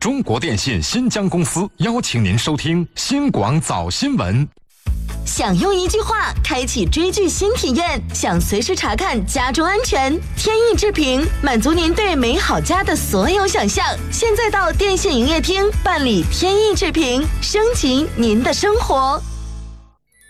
中国电信新疆公司邀请您收听新广早新闻。 想用一句话开启追剧新体验，想随时查看家中安全，天意之屏满足您对美好家的所有想象。现在到电信营业厅办理天意之屏，升级您的生活。